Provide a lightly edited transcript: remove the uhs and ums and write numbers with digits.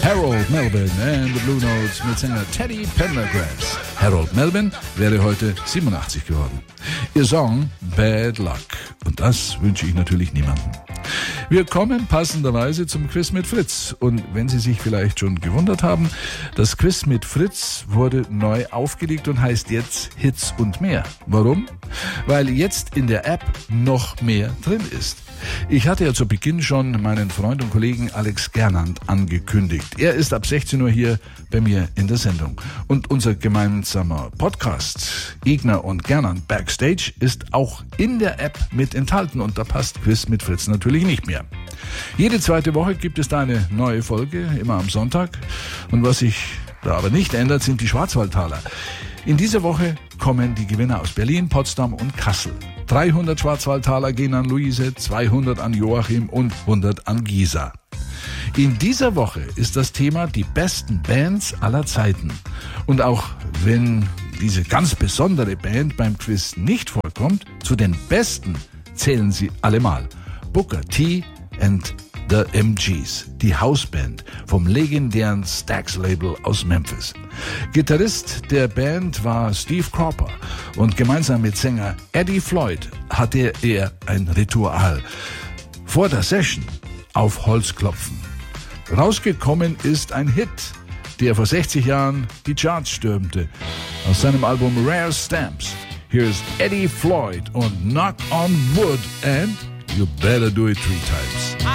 Harold Melvin and the Blue Notes mit Sänger Teddy Pendergrass. Harold Melvin wäre heute 87 geworden. Ihr Song Bad Luck. Und das wünsche ich natürlich niemandem. Wir kommen passenderweise zum Quiz mit Fritz. Und wenn Sie sich vielleicht schon gewundert haben, das Quiz mit Fritz wurde neu aufgelegt und heißt jetzt Hits und mehr. Warum? Weil jetzt in der App noch mehr drin ist. Ich hatte ja zu Beginn schon meinen Freund und Kollegen Alex Gernand angekündigt. Er ist ab 16 Uhr hier bei mir in der Sendung. Und unser gemeinsamer Podcast, Igner und Gernand Backstage, ist auch in der App mit enthalten. Und da passt Quiz mit Fritz natürlich nicht mehr. Jede zweite Woche gibt es da eine neue Folge, immer am Sonntag. Und was sich da aber nicht ändert, sind die Schwarzwaldtaler. In dieser Woche kommen die Gewinner aus Berlin, Potsdam und Kassel. 300 Schwarzwaldtaler gehen an Luise, 200 an Joachim und 100 an Gisa. In dieser Woche ist das Thema die besten Bands aller Zeiten. Und auch wenn diese ganz besondere Band beim Quiz nicht vorkommt, zu den besten zählen sie allemal. Booker T and The MGs, die Hausband vom legendären Stax-Label aus Memphis. Gitarrist der Band war Steve Cropper und gemeinsam mit Sänger Eddie Floyd hatte er ein Ritual. Vor der Session auf Holz klopfen. Rausgekommen ist ein Hit, der vor 60 Jahren die Charts stürmte. Aus seinem Album Rare Stamps. Hier ist Eddie Floyd und Knock on Wood and You Better Do It 3 Times.